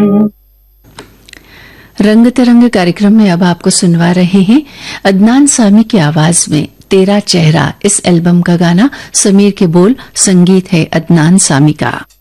रंग तरंग कार्यक्रम में अब आपको सुनवा रहे हैं अदनान सामी की आवाज में तेरा चेहरा। इस एल्बम का गाना समीर के बोल, संगीत है अदनान सामी का।